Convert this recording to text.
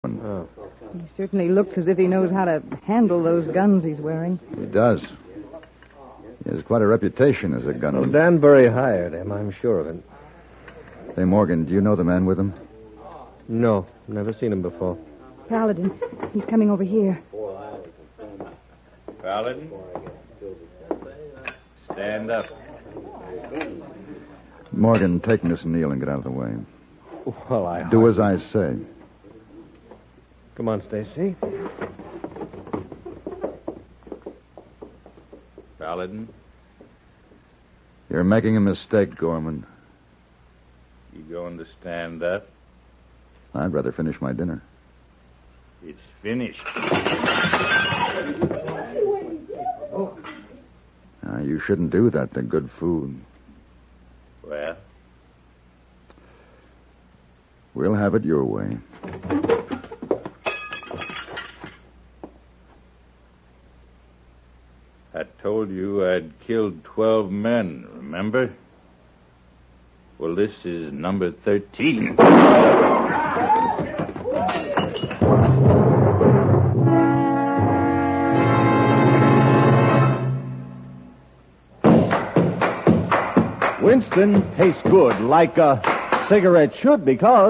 Oh. He certainly looks as if he knows how to handle those guns he's wearing. He does. He has quite a reputation as a gunman. Well, Danbury hired him, I'm sure of it. Say, Morgan, do you know the man with him? No, never seen him before. Paladin, he's coming over here. Paladin? Stand up. Morgan, take Miss Neal and get out of the way. Well, Do as I say. Come on, Stacy. Paladin? You're making a mistake, Gorman. You going to stand up? I'd rather finish my dinner. It's finished. You shouldn't do that to good food. Well? We'll have it your way. I told you I'd killed 12 men, remember? Well, this is number 13. Winston tastes good, like a cigarette should, because